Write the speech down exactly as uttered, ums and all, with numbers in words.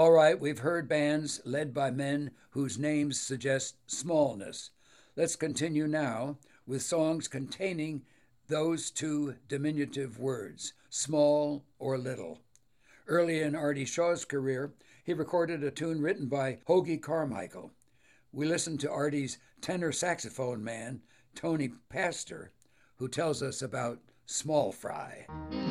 All right, we've heard bands led by men whose names suggest smallness. Let's continue now with songs containing those two diminutive words, small or little. Early in Artie Shaw's career, he recorded a tune written by Hoagy Carmichael. We listen to Artie's tenor saxophone man, Tony Pastor, who tells us about Small Fry.